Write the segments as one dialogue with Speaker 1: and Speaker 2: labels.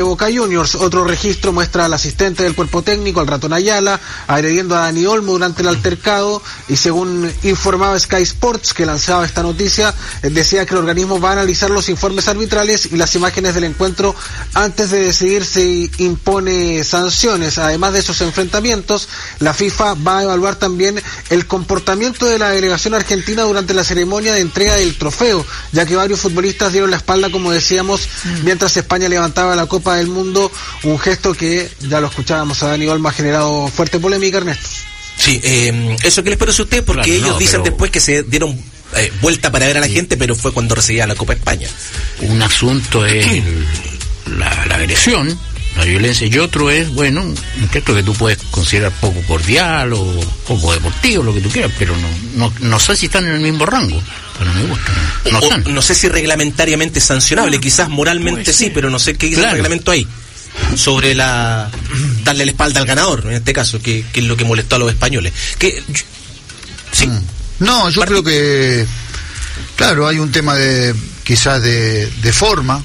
Speaker 1: Boca Juniors. Otro registro muestra al asistente del cuerpo técnico, al Ratón Ayala, agrediendo a Dani Olmo durante el altercado, y según informaba Sky Sports, que lanzaba esta noticia, decía que el organismo va a analizar los informes arbitrales y las imágenes del encuentro antes de decidir si impone sanciones. Además de esos enfrentamientos, la FIFA va a evaluar también el comportamiento de la delegación argentina durante la ceremonia de entrega del trofeo, ya que varios futbolistas dieron la espalda, como decíamos, mientras España levantaba la Copa del Mundo, un gesto que, ya lo escuchábamos a Dani Olmo, ha generado fuerte polémica, Ernesto.
Speaker 2: Sí, eso que les parece a usted, porque claro, ellos dicen después que se dieron vuelta para ver a la gente, pero fue cuando recibía la Copa España.
Speaker 3: Un asunto es la agresión, la violencia, y otro es, bueno, un gesto que tú puedes considerar poco cordial o poco deportivo, lo que tú quieras, pero no sé si están en el mismo rango. Pero me gusta.
Speaker 2: No sé si reglamentariamente sancionable, quizás moralmente sí, pero no sé qué dice el reglamento ahí sobre darle la espalda al ganador, en este caso, que es lo que molestó a los españoles. Sí.
Speaker 4: No, yo creo que, claro, hay un tema quizás de forma,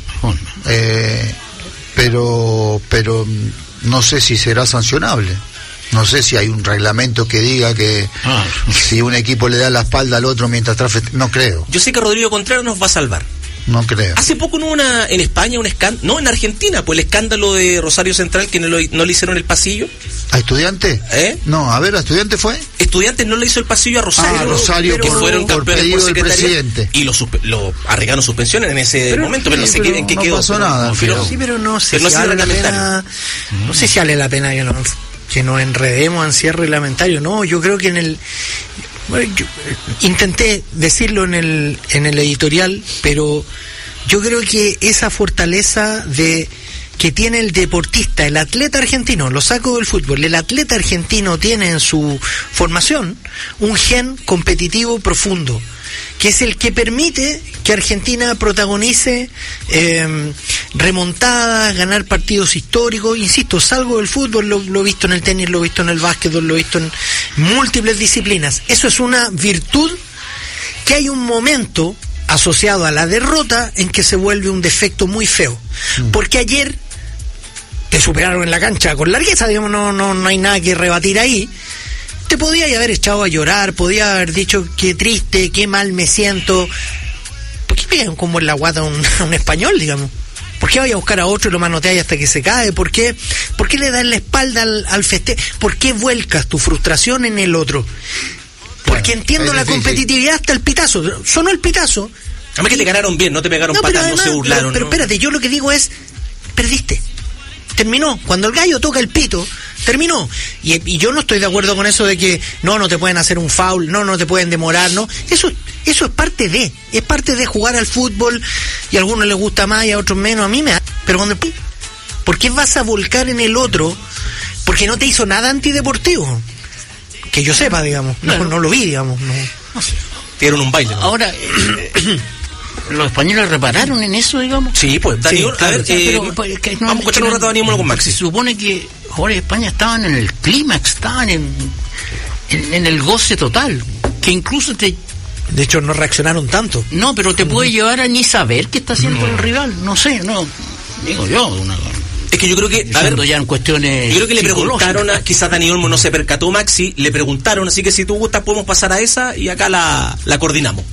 Speaker 4: pero no sé si será sancionable. No sé si hay un reglamento que diga que si un equipo le da la espalda al otro mientras no creo.
Speaker 2: Yo sé que Rodrigo Contreras nos va a salvar.
Speaker 4: No creo.
Speaker 2: Hace poco no hubo en España un escándalo, no, en Argentina, pues el escándalo de Rosario Central, que no le hicieron el pasillo.
Speaker 4: ¿A Estudiantes? No, a ver, ¿a Estudiantes fue?
Speaker 2: Estudiantes no le hizo el pasillo a Rosario.
Speaker 4: Rosario,
Speaker 2: que fueron campeones por secretaría. Y lo arreglaron suspensiones en ese momento, pero no sé en qué quedó.
Speaker 4: No pasó nada.
Speaker 5: Pero no sé si vale la pena. No sé si vale la pena que nos enredemos en cierre reglamentario. No, yo creo que yo intenté decirlo en el editorial, pero yo creo que esa fortaleza que tiene el deportista, el atleta argentino, lo saco del fútbol, el atleta argentino tiene en su formación un gen competitivo profundo, que es el que permite que Argentina protagonice remontadas, ganar partidos históricos. Insisto, salgo del fútbol, lo he visto en el tenis, lo he visto en el básquetbol, lo he visto en múltiples disciplinas. Eso es una virtud que hay un momento asociado a la derrota en que se vuelve un defecto muy feo. Porque ayer te superaron en la cancha con largueza, digamos, no hay nada que rebatir ahí. Te podía haber echado a llorar, podía haber dicho qué triste, qué mal me siento. ¿Por qué pegan como en la guata a un español, digamos? ¿Por qué vaya a buscar a otro y lo manoteas hasta que se cae? ¿Por qué le das la espalda al festejo? ¿Por qué vuelcas tu frustración en el otro? Porque entiendo la competitividad hasta el pitazo. Sonó el pitazo.
Speaker 2: A mí que te ganaron bien, no te pegaron patas, no se burlaron.
Speaker 5: Pero espérate, yo lo que digo es, perdiste. Terminó. Cuando el gallo toca el pito, terminó. Y yo no estoy de acuerdo con eso de que no te pueden hacer un foul, no te pueden demorar, no. Eso es parte de jugar al fútbol, y a algunos les gusta más y a otros menos. A mí me da. Pero cuando ¿por qué vas a volcar en el otro? Porque no te hizo nada antideportivo. Que yo sepa, digamos. No lo vi, digamos. No sé.
Speaker 2: Dieron un baile, ¿no?
Speaker 3: Ahora, ¿los españoles repararon en eso, digamos?
Speaker 2: Sí, pues, Daniel, a ver, vamos a escuchar un rato a Daniel con Maxi.
Speaker 3: Se supone que jugadores de España estaban en el clímax, estaban en el goce total, que incluso
Speaker 5: de hecho no reaccionaron tanto.
Speaker 3: No, pero te puede llevar a ni saber qué está haciendo el rival, no sé, digo yo,
Speaker 2: es que yo creo que, a ver,
Speaker 3: ya en cuestiones,
Speaker 2: yo creo que le preguntaron quizás Dani Olmo no se percató, Maxi, le preguntaron, así que si tú gustas podemos pasar a esa y acá la coordinamos.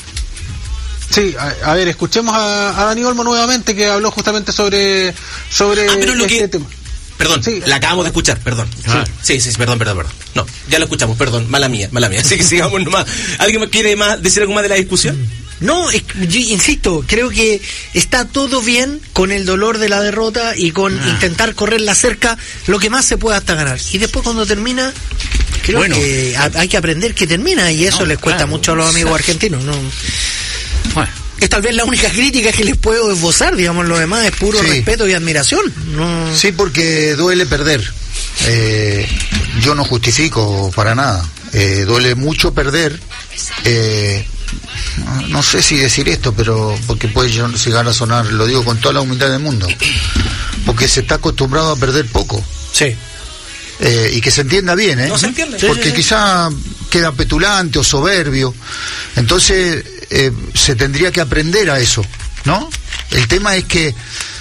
Speaker 1: Sí, a ver, escuchemos a Dani Olmo nuevamente, que habló justamente sobre este tema.
Speaker 2: Perdón, sí, la acabamos de escuchar, perdón. Sí, perdón. No, ya lo escuchamos, perdón, mala mía. Así que sigamos nomás. ¿Alguien quiere decir algo más de la discusión?
Speaker 5: No, yo insisto, creo que está todo bien con el dolor de la derrota y con intentar correr la cerca lo que más se pueda hasta ganar. Y después cuando termina, creo que hay que aprender que termina, y eso les cuesta mucho a los amigos argentinos. Bueno. Es tal vez la única crítica que les puedo esbozar, digamos, lo demás es puro respeto y admiración.
Speaker 4: Sí, porque duele perder. Yo no justifico para nada. Duele mucho perder. No sé si decir esto, pero porque puede llegar a sonar, lo digo con toda la humildad del mundo, porque se está acostumbrado a perder poco.
Speaker 5: Sí.
Speaker 4: Y que se entienda bien,
Speaker 2: No se entiende.
Speaker 4: Porque quizá queda petulante o soberbio. Entonces se tendría que aprender a eso, ¿no? El tema es que